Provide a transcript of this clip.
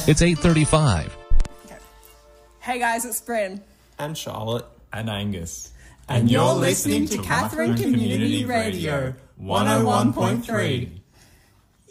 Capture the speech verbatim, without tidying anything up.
It's eight thirty-five. Okay. Hey guys, it's Bryn. And Charlotte. And Angus. And, and you're listening to Katherine Community Radio, one oh one point three.